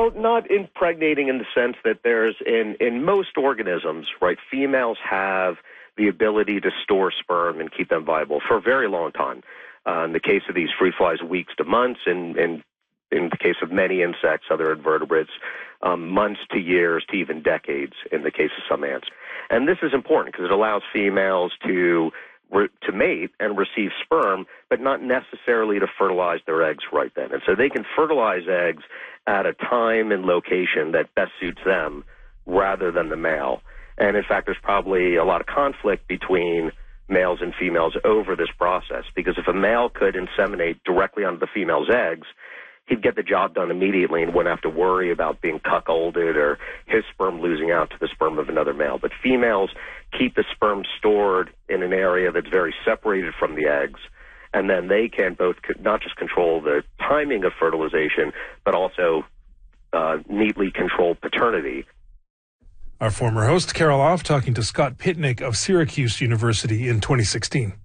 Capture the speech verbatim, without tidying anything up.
Well, not impregnating in the sense that there's, in, in most organisms, right, females have the ability to store sperm and keep them viable for a very long time. Uh, in the case of these fruit flies, weeks to months, and, and in the case of many insects, other invertebrates, um, months to years to even decades in the case of some ants. And this is important because it allows females to re- to mate and receive sperm, but not necessarily to fertilize their eggs right then. And so they can fertilize eggs at a time and location that best suits them rather than the male. And in fact, there's probably a lot of conflict between males and females over this process, because if a male could inseminate directly onto the female's eggs, he'd get the job done immediately and wouldn't have to worry about being cuckolded or his sperm losing out to the sperm of another male. But females keep the sperm stored in an area that's very separated from the eggs, and then they can both not just control the timing of fertilization, but also uh, neatly control paternity. Our former host, Carol Off, talking to Scott Pitnick of Syracuse University in twenty sixteen.